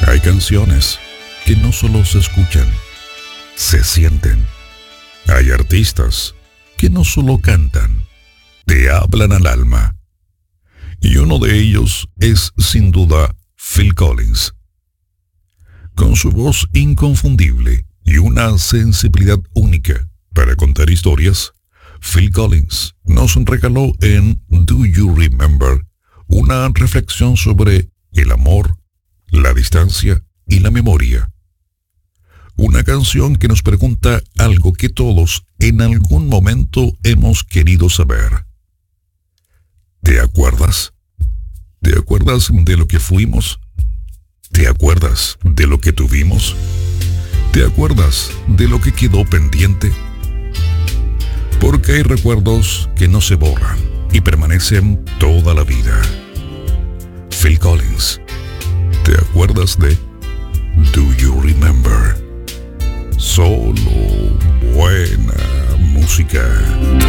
Hay canciones que no solo se escuchan, se sienten. Hay artistas que no solo cantan, te hablan al alma. Y uno de ellos es, sin duda, Phil Collins. Con su voz inconfundible y una sensibilidad única para contar historias, Phil Collins nos regaló en Do You Remember una reflexión sobre el amor, la distancia y la memoria. Una canción que nos pregunta algo que todos en algún momento hemos querido saber. ¿Te acuerdas? ¿Te acuerdas de lo que fuimos? ¿Te acuerdas de lo que tuvimos? ¿Te acuerdas de lo que quedó pendiente? Porque hay recuerdos que no se borran y permanecen toda la vida. Phil Collins, ¿te acuerdas de Do You Remember? Solo buena música.